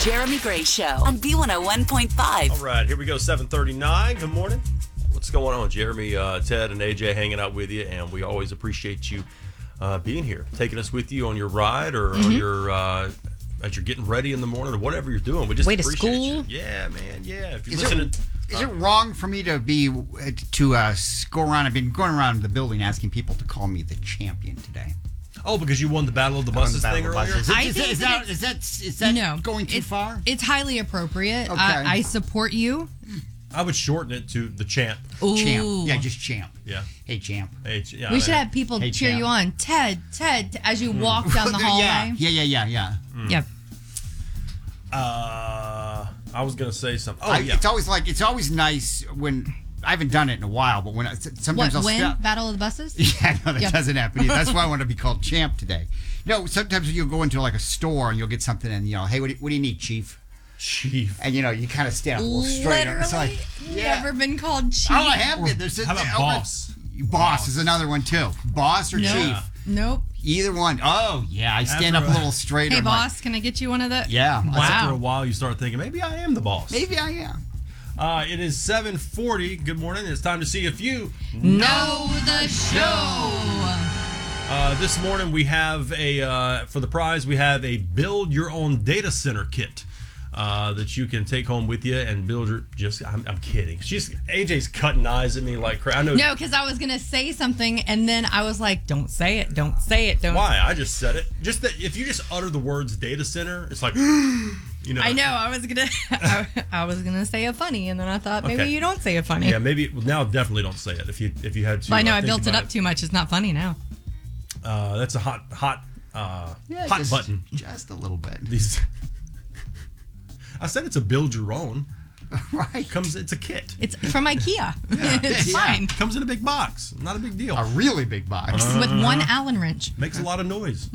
Jeremy Gray Show on B101.5. All right, here we go, 7:39. Good morning. What's going on? Jeremy, Ted, and AJ hanging out with you, and we always appreciate you being here, taking us with you on your ride or on your as you're getting ready in the morning or whatever you're doing. We just Way to appreciate school. you. Yeah, man. Yeah. If you're Is listening, it wrong for me to go around? I've been going around the building asking people to call me the champion today. oh, because you won the Battle of the Buses thing earlier. Is I think that No, going too far? It's highly appropriate. Okay. I support you. I would shorten it to the champ. Ooh. Champ. Yeah, just champ. Yeah. Hey, champ. Hey, yeah, We should have people Hey, cheer champ. you on. Ted, as you walk down the hallway. Yeah. Yep. I was gonna say something. Oh, yeah. It's always nice when I haven't done it in a while, but when sometimes I'll Win? stop. Battle of the Buses? Yeah, no, that Yep. doesn't happen either. That's why I want to be called champ today. No, sometimes you'll go into like a store and you'll get something and hey, what do you need, chief? Chief. And you kind of stand up a little straighter. It's like, Never been called chief. Oh, I have been. How about boss? Boss is another one too. Boss or Nope. chief? Nope. Either one. Oh, yeah. I stand After up a little straighter. Hey, I'm like, boss, can I get you one of the? yeah. After a while, you start thinking, maybe I am the boss. Maybe I am. It is 7:40. Good morning. It's time to see if you Know the show. This morning we have for the prize, we have a build your own data center kit that you can take home with you and build your. I'm kidding. AJ's cutting eyes at me like crazy. I know. No, because I was going to say something, and then I was like, don't say it, don't say it, don't. Why? I just said it. Just that if you just utter the words data center, it's like, I know. I was gonna. I was gonna say a funny, and then I thought maybe Okay. you don't say a funny. Yeah, maybe now definitely don't say it if you had to. Well, I know I think built it about up too much. It's not funny now. That's a hot Just- button. Just a little bit. These. I said it's a build your own. Right. It's a kit. It's from IKEA. It's Yeah. fine. Comes in a big box. Not a big deal. A really big box. With one Allen wrench. Makes a lot of noise.